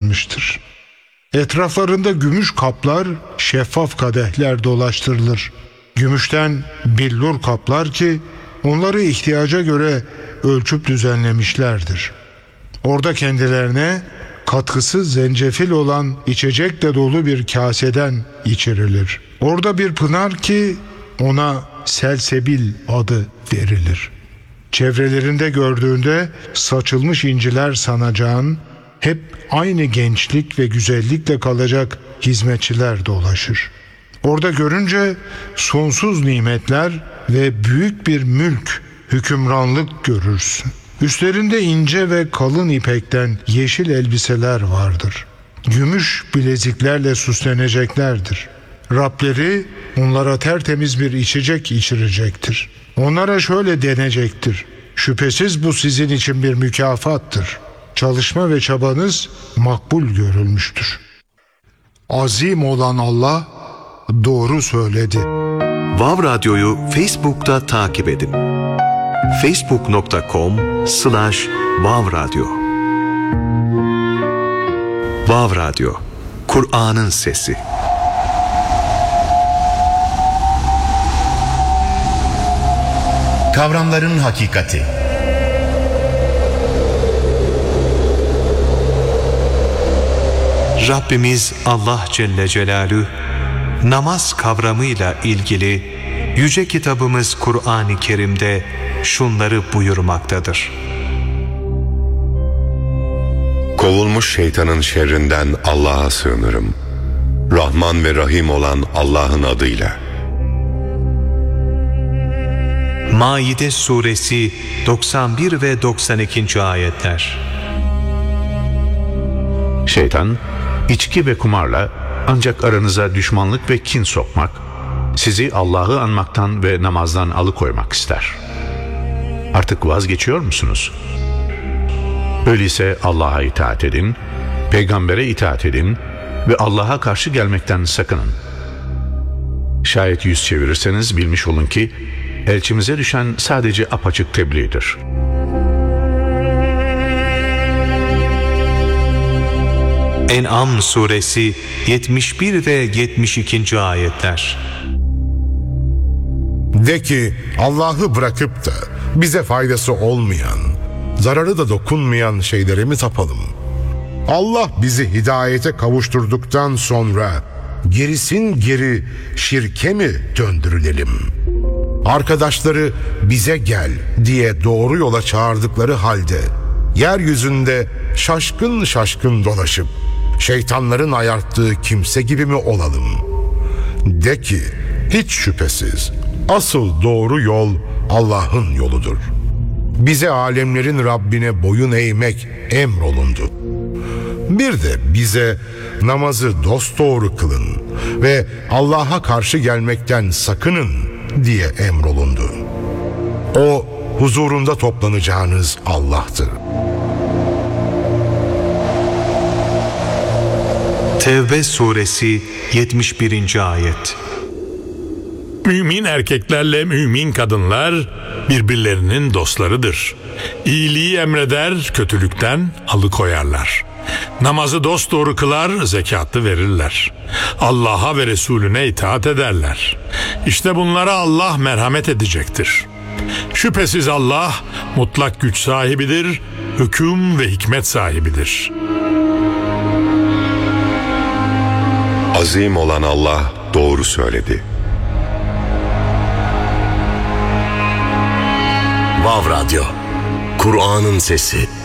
kılınmıştır. Etraflarında gümüş kaplar, şeffaf kadehler dolaştırılır. Gümüşten billur kaplar ki onları ihtiyaca göre ölçüp düzenlemişlerdir. Orada kendilerine katkısız zencefil olan içecekle dolu bir kaseden içirilir. Orada bir pınar ki ona Selsebil adı verilir. Çevrelerinde gördüğünde saçılmış inciler sanacağın, hep aynı gençlik ve güzellikle kalacak hizmetçiler dolaşır. Orada görünce sonsuz nimetler ve büyük bir mülk, hükümranlık görürsün. Üstlerinde ince ve kalın ipekten yeşil elbiseler vardır. Gümüş bileziklerle süsleneceklerdir. Rableri onlara tertemiz bir içecek içirecektir. Onlara şöyle denecektir: şüphesiz bu sizin için bir mükafattır. Çalışma ve çabanız makbul görülmüştür. Azim olan Allah doğru söyledi. Vav Radyo'yu Facebook'ta takip edin. facebook.com/Vav Radyo. Vav Radyo, Kur'an'ın sesi. Kavramların hakikati. Rabbimiz Allah Celle Celaluhu namaz kavramıyla ilgili yüce kitabımız Kur'an-ı Kerim'de şunları buyurmaktadır. Kovulmuş şeytanın şerrinden Allah'a sığınırım. Rahman ve Rahim olan Allah'ın adıyla. Maide suresi 91 ve 92. ayetler. Şeytan, içki ve kumarla ancak aranıza düşmanlık ve kin sokmak, sizi Allah'ı anmaktan ve namazdan alıkoymak ister. Artık vazgeçiyor musunuz? Öyleyse Allah'a itaat edin, peygambere itaat edin ve Allah'a karşı gelmekten sakının. Şayet yüz çevirirseniz bilmiş olun ki elçimize düşen sadece apaçık tebliğdir. En'am suresi 71 ve 72. ayetler. De ki, Allah'ı bırakıp da bize faydası olmayan, zararı da dokunmayan şeylere mi tapalım? Allah bizi hidayete kavuşturduktan sonra gerisin geri şirke mi döndürülelim? Arkadaşları bize gel diye doğru yola çağırdıkları halde yeryüzünde şaşkın şaşkın dolaşıp şeytanların ayarttığı kimse gibi mi olalım? De ki, hiç şüphesiz asıl doğru yol Allah'ın yoludur. Bize alemlerin Rabbine boyun eğmek emrolundu. Bir de bize namazı dosdoğru kılın ve Allah'a karşı gelmekten sakının diye emrolundu. O, huzurunda toplanacağınız Allah'tır. Tevbe suresi 71. ayet. Mümin erkeklerle mümin kadınlar birbirlerinin dostlarıdır. İyiliği emreder, kötülükten alıkoyarlar. Namazı dosdoğru kılar, zekatı verirler. Allah'a ve Resulüne itaat ederler. İşte bunlara Allah merhamet edecektir. Şüphesiz Allah mutlak güç sahibidir, hüküm ve hikmet sahibidir. Azim olan Allah doğru söyledi. Vav Radyo, Kur'an'ın sesi.